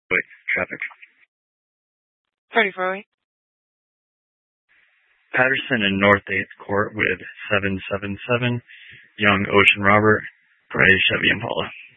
Wait, traffic. 3408. Patterson and North 8th Court with 777, Young Ocean Robert, Gray Chevy Impala.